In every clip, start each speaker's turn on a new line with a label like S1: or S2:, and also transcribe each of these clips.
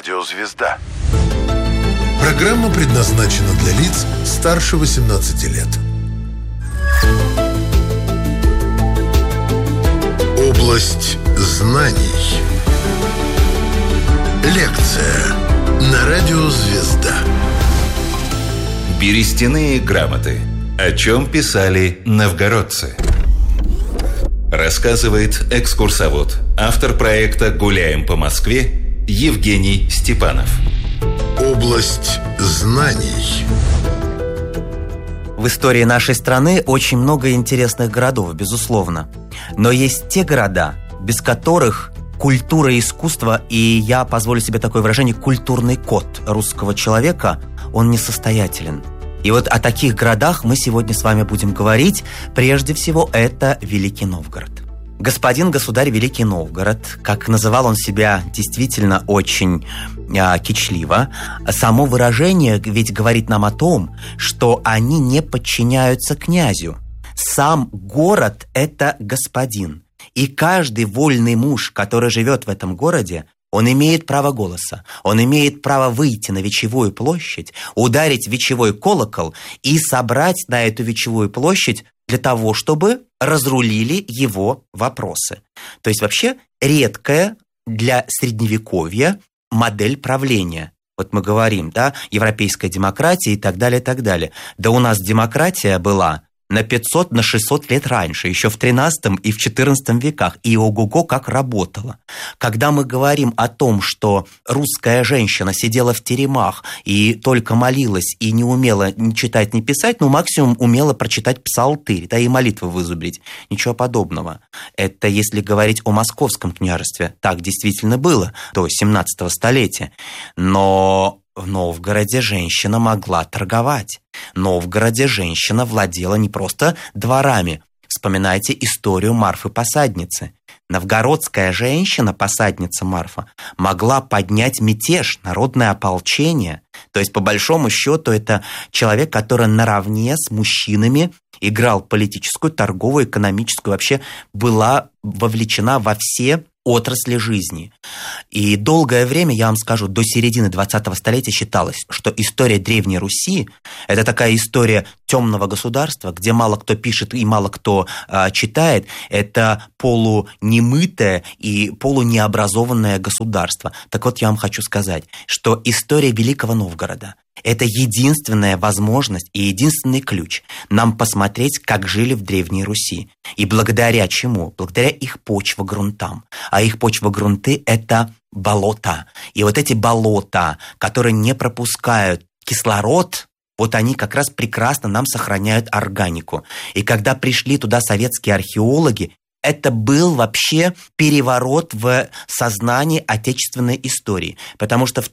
S1: Радио «Звезда».
S2: Программа предназначена для лиц старше 18 лет. Область знаний. Лекция на Радио «Звезда».
S3: Берестяные грамоты. О чем писали новгородцы? Рассказывает экскурсовод, автор проекта «Гуляем по Москве» Евгений Степанов.
S2: Область знаний.
S4: В истории нашей страны очень много интересных городов, безусловно. Но есть те города, без которых культура и искусство, и я позволю себе такое выражение, культурный код русского человека, он несостоятелен. И вот о таких городах мы сегодня с вами будем говорить. Прежде всего, это Великий Новгород. Господин государь Великий Новгород, как называл он себя действительно очень кичливо, само выражение ведь говорит нам о том, что они не подчиняются князю. Сам город – это господин. И каждый вольный муж, который живет в этом городе, он имеет право голоса, он имеет право выйти на Вечевую площадь, ударить в вечевой колокол и собрать на эту Вечевую площадь для того, чтобы разрулили его вопросы. То есть вообще редкая для Средневековья модель правления. Вот мы говорим, да, европейская демократия и так далее, и так далее. Да у нас демократия была на 500, на 600 лет раньше, еще в 13 и в 14 веках. И ого-го, как работала. Когда мы говорим о том, что русская женщина сидела в теремах и только молилась, и не умела ни читать, ни писать, максимум умела прочитать псалтырь, да и молитвы вызубрить. Ничего подобного. Это если говорить о Московском княжестве. Так действительно было до 17 столетия. Но в Новгороде женщина могла торговать. В Новгороде женщина владела не просто дворами. Вспоминайте историю Марфы-посадницы. Новгородская женщина, посадница Марфа, могла поднять мятеж, народное ополчение. То есть, по большому счету, это человек, который наравне с мужчинами играл политическую, торговую, экономическую, вообще была вовлечена во все отрасли жизни. И долгое время, я вам скажу, до середины 20-го столетия считалось, что история Древней Руси – это такая история темного государства, где мало кто пишет и мало кто читает. Это полунемытое и полунеобразованное государство. Так вот, я вам хочу сказать, что история Великого Новгорода – это единственная возможность и единственный ключ нам посмотреть, как жили в Древней Руси. И благодаря чему? Благодаря их почвогрунтам. А их почвогрунты – это болота. И вот эти болота, которые не пропускают кислород, вот они как раз прекрасно нам сохраняют органику. И когда пришли туда советские археологи, это был вообще переворот в сознании отечественной истории. Потому что в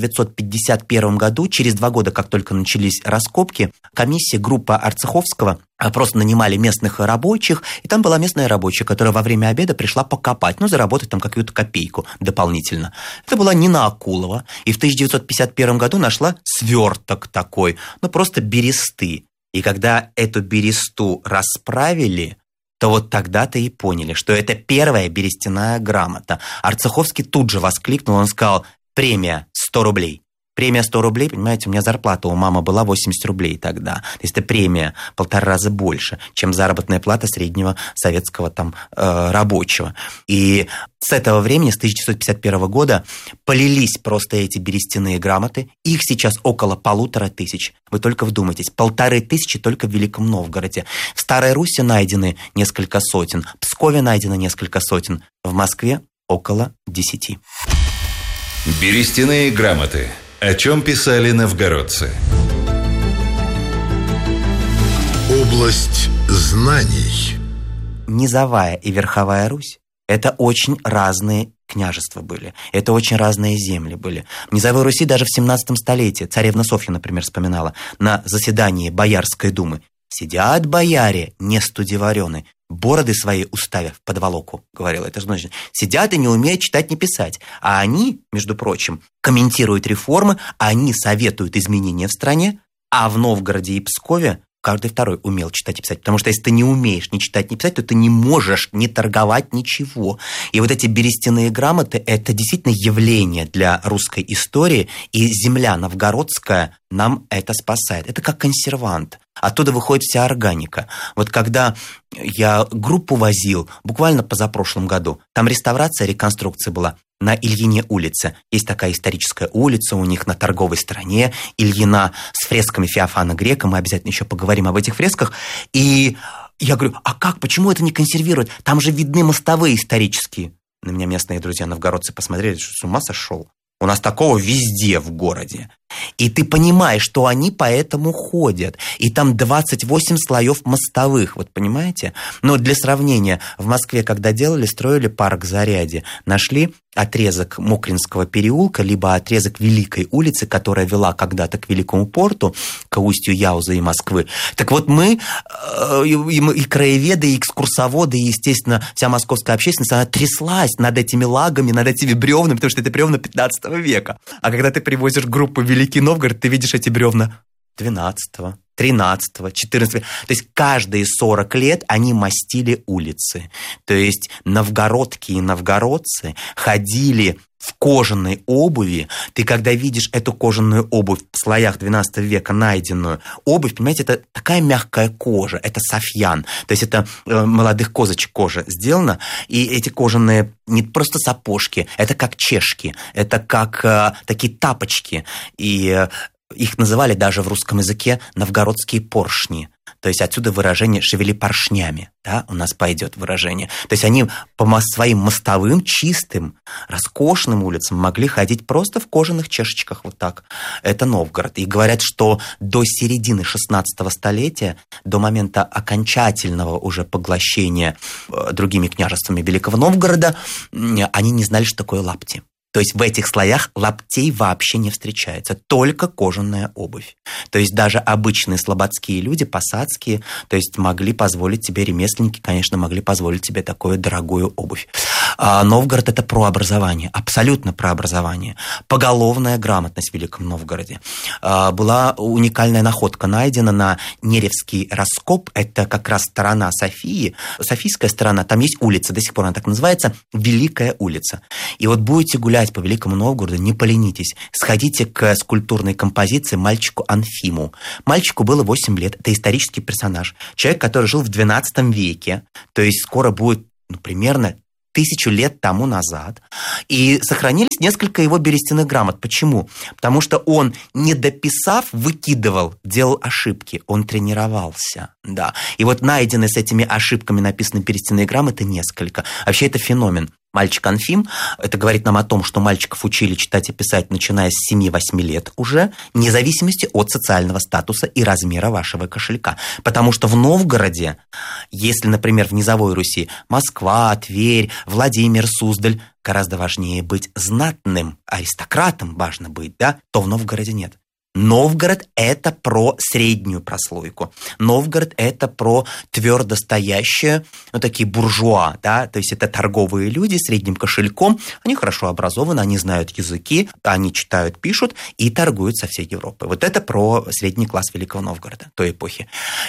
S4: 1951 году, через 2 года, как только начались раскопки, комиссия, группа Арцеховского просто нанимали местных рабочих, и там была местная рабочая, которая во время обеда пришла покопать, заработать там какую-то копейку дополнительно. Это была Нина Акулова, и в 1951 году нашла сверток такой, просто бересты. И когда эту бересту расправили, то вот тогда-то и поняли, что это первая берестяная грамота. Арцеховский тут же воскликнул, он сказал: премия 100 рублей. Премия 100 рублей, понимаете, у меня зарплата у мамы была 80 рублей тогда. То есть это премия 1,5 раза больше, чем заработная плата среднего советского рабочего. И с этого времени, с 1951 года, полились просто эти берестяные грамоты. Их сейчас около 1500. Вы только вдумайтесь, 1500 только в Великом Новгороде. В Старой Руси найдены несколько сотен, в Пскове найдено несколько сотен, в Москве около 10.
S3: Берестяные грамоты. О чем писали новгородцы?
S2: Область знаний.
S4: Низовая и Верховая Русь – это очень разные княжества были. Это очень разные земли были. В Низовой Руси даже в 17 столетии царевна Софья, например, вспоминала на заседании Боярской думы: «Сидят бояре, не студеварены, бороды свои уставив под волоку», говорила. Это значит, сидят и не умеют читать, не писать. А они, между прочим, комментируют реформы, они советуют изменения в стране, а в Новгороде и Пскове каждый второй умел читать и писать. Потому что если ты не умеешь ни читать, ни писать, то ты не можешь не торговать ничего. И вот эти берестяные грамоты – это действительно явление для русской истории, и земля новгородская нам это спасает. Это как консервант. Оттуда выходит вся органика. Вот когда я группу возил, буквально позапрошлом году, там реставрация, реконструкция была на Ильине улице. Есть такая историческая улица у них на торговой стороне, Ильина, с фресками Феофана Грека. Мы обязательно еще поговорим об этих фресках. И я говорю, а как, почему это не консервировать? Там же видны мостовые исторические. На меня местные друзья новгородцы посмотрели, что с ума сошел. У нас такого везде в городе. И ты понимаешь, что они поэтому ходят. И там 28 слоев мостовых, вот понимаете? Но для сравнения, в Москве, когда делали, строили парк Зарядье, нашли отрезок Мокринского переулка, либо отрезок Великой улицы, которая вела когда-то к Великому порту, к устью Яузы и Москвы. Так вот мы, и краеведы, и экскурсоводы, и, естественно, вся московская общественность, она тряслась над этими лагами, над этими бревнами, потому что это бревна 15 века. А когда ты привозишь группу в Великий Новгород, ты видишь эти бревна 12-го, 13-го, 14-го. То есть каждые 40 лет они мастили улицы. То есть новгородки и новгородцы ходили в кожаной обуви. Ты когда видишь эту кожаную обувь в слоях 12 века, найденную обувь, понимаете, это такая мягкая кожа, это софьян. То есть это молодых козочек кожа сделана. И эти кожаные не просто сапожки, это как чешки, это как такие тапочки. И их называли даже в русском языке новгородские поршни. То есть отсюда выражение «шевели поршнями». Да, у нас пойдет выражение. То есть они по своим мостовым, чистым, роскошным улицам могли ходить просто в кожаных чешечках вот так. Это Новгород. И говорят, что до середины 16 столетия, до момента окончательного уже поглощения другими княжествами Великого Новгорода, они не знали, что такое лапти. То есть в этих слоях лаптей вообще не встречается, только кожаная обувь. То есть даже обычные слободские люди, посадские, то есть могли позволить себе, ремесленники, конечно, могли позволить себе такую дорогую обувь. Новгород – это про образование, абсолютно про образование. Поголовная грамотность в Великом Новгороде. Была уникальная находка найдена на Неревский раскоп, это как раз сторона Софии, Софийская сторона, там есть улица, до сих пор она так называется, Великая улица. И вот будете гулять по Великому Новгороду, не поленитесь, сходите к скульптурной композиции мальчику Анфиму. Мальчику было 8 лет, это исторический персонаж, человек, который жил в XII веке, то есть скоро будет примерно 1000 лет тому назад, и сохранились несколько его берестяных грамот. Почему? Потому что он, не дописав, выкидывал, делал ошибки, он тренировался. Да. И вот найдены с этими ошибками написанные берестяные грамоты несколько. Вообще это феномен. Мальчик Анфим, это говорит нам о том, что мальчиков учили читать и писать, начиная с 7-8 лет уже, вне зависимости от социального статуса и размера вашего кошелька. Потому что в Новгороде, если, например, в низовой Руси, Москва, Тверь, Владимир, Суздаль, гораздо важнее быть знатным, аристократом важно быть, да, то в Новгороде нет. Новгород – это про среднюю прослойку. Новгород – это про твердо стоящие, такие буржуа, да, то есть это торговые люди с средним кошельком, они хорошо образованы, они знают языки, они читают, пишут и торгуют со всей Европы. Вот это про средний класс Великого Новгорода той эпохи.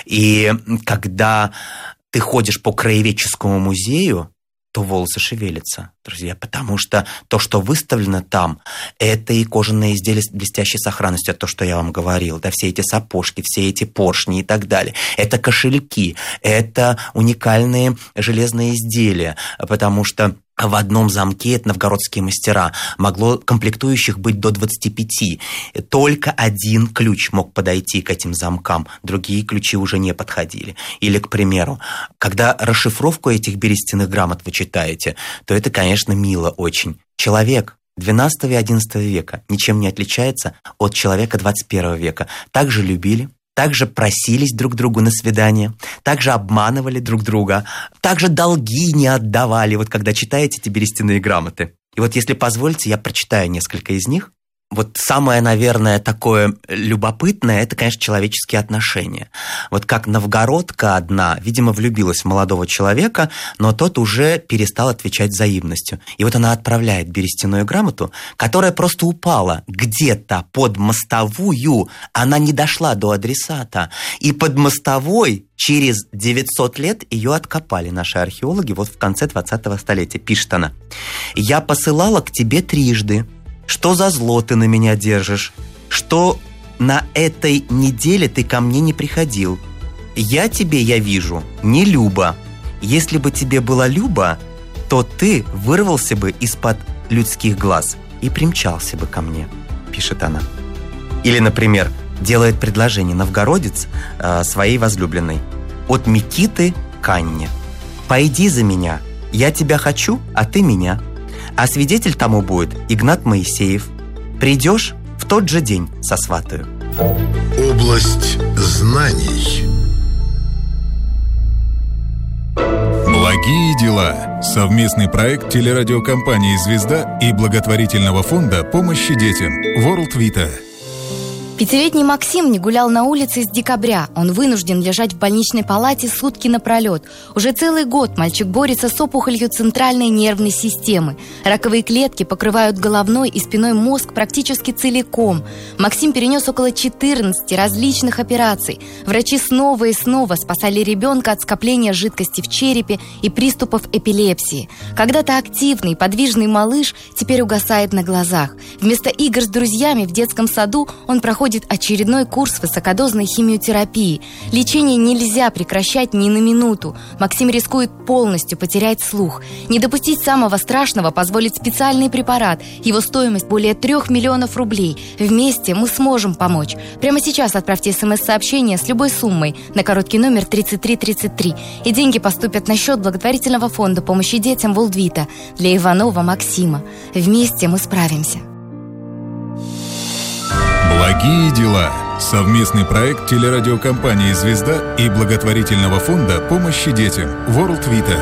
S4: И когда ты ходишь по краеведческому музею, то волосы шевелятся, друзья, потому что то, что выставлено там, это и кожаные изделия с блестящей сохранностью, то, что я вам говорил, да, все эти сапожки, все эти поршни и так далее. Это кошельки, это уникальные железные изделия, потому что в одном замке, это новгородские мастера, могло комплектующих быть до 25. Только один ключ мог подойти к этим замкам, другие ключи уже не подходили. Или, к примеру, когда расшифровку этих берестяных грамот вы читаете, то это, конечно, мило очень. Человек 12 и 11 века ничем не отличается от человека 21 века. Также любили, также просились друг другу на свидание, также обманывали друг друга, также долги не отдавали, вот когда читаете эти берестяные грамоты. И вот если позволите, я прочитаю несколько из них. вот самое, наверное, такое любопытное, это, конечно, человеческие отношения. Вот как новгородка одна, видимо, влюбилась в молодого человека, но тот уже перестал отвечать взаимностью. И вот она отправляет берестяную грамоту, которая просто упала где-то под мостовую, она не дошла до адресата. И под мостовой через 900 лет ее откопали наши археологи вот в конце 20-го столетия. Пишет она: «Я посылала к тебе трижды. Что за зло ты на меня держишь? Что на этой неделе ты ко мне не приходил? Я тебе, я вижу, не люба. Если бы тебе было люба, то ты вырвался бы из-под людских глаз и примчался бы ко мне», пишет она. Или, например, делает предложение новгородец своей возлюбленной: «От Микиты к Анне. Пойди за меня, я тебя хочу, а ты меня. А свидетель тому будет Игнат Моисеев. Придешь, в тот же день сосватаю».
S2: Область знаний.
S1: Благие дела. Совместный проект телерадиокомпании «Звезда» и благотворительного фонда помощи детям World Vita.
S5: Пятилетний Максим не гулял на улице с декабря. Он вынужден лежать в больничной палате сутки напролет. Уже целый год мальчик борется с опухолью центральной нервной системы. Раковые клетки покрывают головной и спиной мозг практически целиком. Максим перенес около 14 различных операций. Врачи снова и снова спасали ребенка от скопления жидкости в черепе и приступов эпилепсии. Когда-то активный, подвижный малыш теперь угасает на глазах. Вместо игр с друзьями в детском саду он проходит очередной курс высокодозной химиотерапии. Лечение нельзя прекращать ни на минуту. Максим рискует полностью потерять слух. Не допустить самого страшного позволит специальный препарат. Его стоимость более 3 миллионов рублей. Вместе мы сможем помочь. Прямо сейчас отправьте смс-сообщение с любой суммой на короткий номер 3333. И деньги поступят на счет благотворительного фонда помощи детям World Vita для Иванова Максима. Вместе мы справимся.
S1: Благие дела. Совместный проект телерадиокомпании «Звезда» и благотворительного фонда помощи детям World Vita.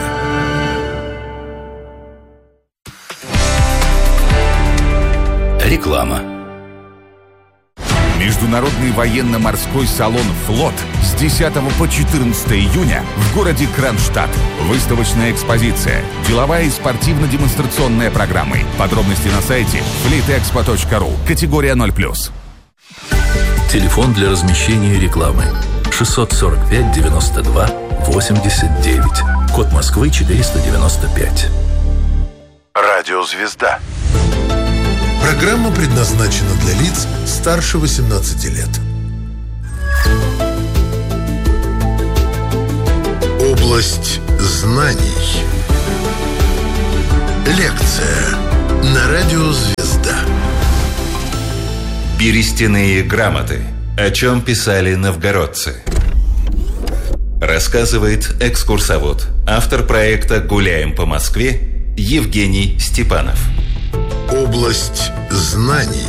S3: Реклама.
S6: Международный военно-морской салон «Флот» с 10 по 14 июня в городе Кронштадт. Выставочная экспозиция, деловая и спортивно-демонстрационная программы. Подробности на сайте fleetexpo.ru. Категория 0+.
S7: Телефон для размещения рекламы 645 92 89. Код Москвы 495.
S2: Радио «Звезда». Программа предназначена для лиц старше 18 лет. Область знаний. Лекция на радио «Звезда».
S3: Берестяные грамоты. О чем писали новгородцы? Рассказывает экскурсовод, автор проекта «Гуляем по Москве» Евгений Степанов.
S2: Область знаний.